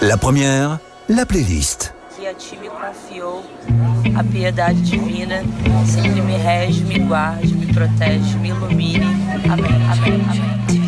La première, la playlist. Que a ti me confiou a piedade divina, sempre me rege, me guarde, me protege, me ilumine. Amém, amém, amém.